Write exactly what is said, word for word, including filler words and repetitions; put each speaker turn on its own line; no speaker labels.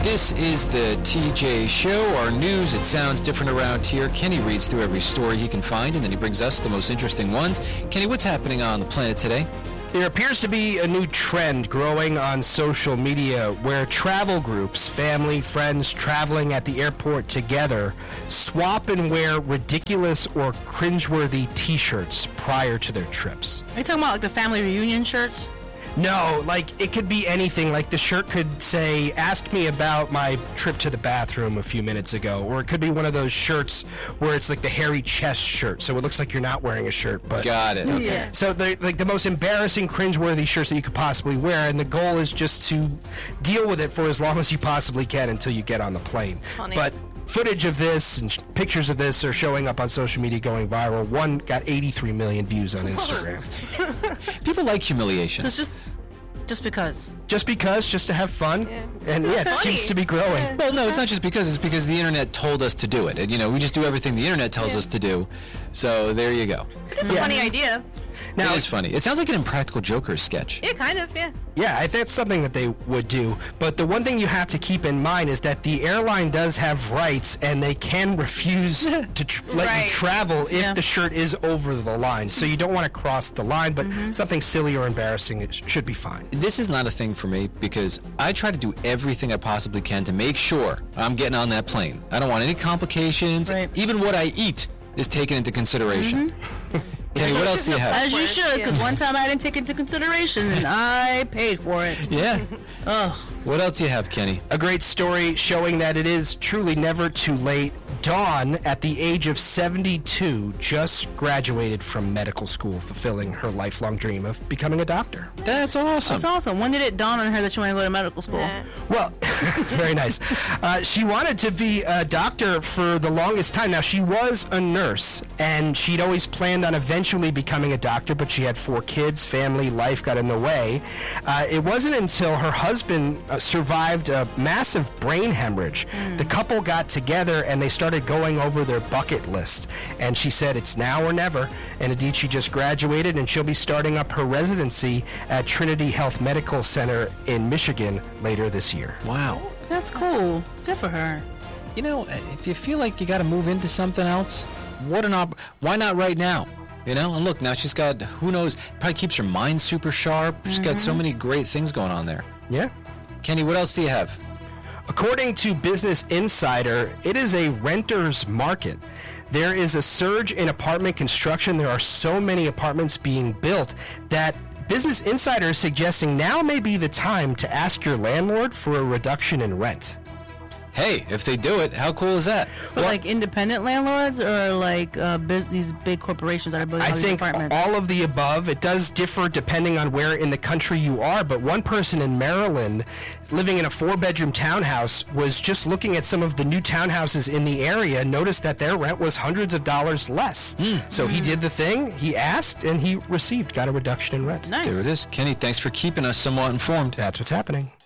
This is the T J Show, our news. It sounds different around here. Kenny reads through every story he can find, and then he brings us the most interesting ones. Kenny, what's happening on the planet today?
There appears to be a new trend growing on social media where travel groups, family, friends traveling at the airport together, swap and wear ridiculous or cringeworthy t-shirts prior to their trips.
Are you talking about like the family reunion shirts?
No, like it could be anything. Like the shirt could say, ask me about my trip to the bathroom a few minutes ago. Or it could be one of those shirts where it's like the hairy chest shirt. So it looks like you're not wearing a shirt. But
Got it. Okay.
Yeah.
So the like the most embarrassing, cringeworthy shirts that you could possibly wear. And the goal is just to deal with it for as long as you possibly can until you get on the plane.
It's funny.
But footage of this and sh- pictures of this are showing up on social media going viral. One got eighty-three million views on Instagram.
People like humiliation.
So it's just just because.
Just because, just to have fun.
Yeah.
And
It's
yeah, it
funny.
seems to be growing.
Yeah.
Well, no, it's not just because. It's because the internet told us to do it. And, you know, we just do everything the internet tells
Yeah.
us to do. So there you go.
It's a
Yeah.
funny idea.
Now,
it is funny. It sounds like an Impractical Jokers sketch.
Yeah, kind of, yeah.
yeah, I- that's something that they would do. But the one thing you have to keep in mind is that the airline does have rights, and they can refuse to tr- let
Right.
you travel if
Yeah.
the shirt is over the line. So you don't want to cross the line, but something silly or embarrassing it sh- should be fine.
This is not a thing for me because I try to do everything I possibly can to make sure I'm getting on that plane. I don't want any complications.
Right.
Even what I eat is taken into consideration. Kenny, what else do you have?
As you should, because
Yeah.
one time I didn't take it into consideration and I paid for it.
Yeah.
Ugh.
What else do you have, Kenny?
A great story showing that it is truly never too late. Dawn, at the age of seventy-two, just graduated from medical school, fulfilling her lifelong dream of becoming a doctor.
That's awesome.
That's awesome. When did it dawn on her that she wanted to go to medical school?
Yeah.
Well, very nice. Uh, she wanted to be a doctor for the longest time. Now, she was a nurse, and she'd always planned on eventually becoming a doctor, but she had four kids, family, life got in the way. Uh, it wasn't until her husband uh, survived a massive brain hemorrhage. The couple got together, and they started going over their bucket list. And she said, it's now or never. And indeed, she just graduated, and she'll be starting up her residency at Trinity Health Medical Center in Michigan later this year.
Wow.
That's cool. Good for her.
You know, if you feel like you got to move into something else, what an op- why not right now? You know, and look, now she's got, who knows, probably keeps her mind super sharp. She's got so many great things going on there.
Yeah.
Kenny, what else do you have?
According to Business Insider, it is a renter's market. There is a surge in apartment construction. There are so many apartments being built that Business Insider is suggesting now may be the time to ask your landlord for a reduction in rent.
Hey, if they do it, how cool is that?
But like independent landlords or like uh, biz- these big corporations that are building
I
all these
think
apartments?
all of the above. It does differ depending on where in the country you are, but one person in Maryland living in a four-bedroom townhouse was just looking at some of the new townhouses in the area, noticed that their rent was hundreds of dollars less. So he did the thing, he asked, and he received, got a reduction in rent.
Nice.
There it is. Kenny, thanks for keeping us somewhat informed.
That's what's happening.